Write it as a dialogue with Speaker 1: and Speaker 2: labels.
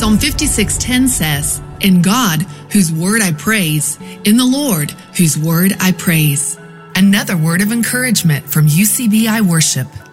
Speaker 1: Psalm 56:10 says, "In God, whose word I praise, in the Lord, whose word I praise." Another word of encouragement from UCBI Worship.